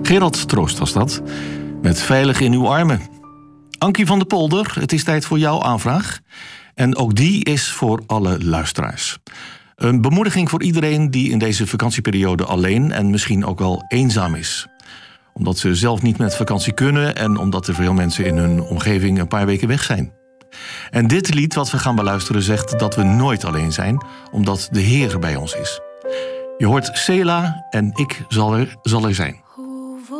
Gerald Troost was dat, met Veilig in uw armen. Ankie van der Polder, het is tijd voor jouw aanvraag. En ook die is voor alle luisteraars. Een bemoediging voor iedereen die in deze vakantieperiode alleen en misschien ook wel eenzaam is. Omdat ze zelf niet met vakantie kunnen en omdat er veel mensen in hun omgeving een paar weken weg zijn. En dit lied wat we gaan beluisteren zegt dat we nooit alleen zijn, omdat de Heer bij ons is. Je hoort Sela en ik zal er zijn.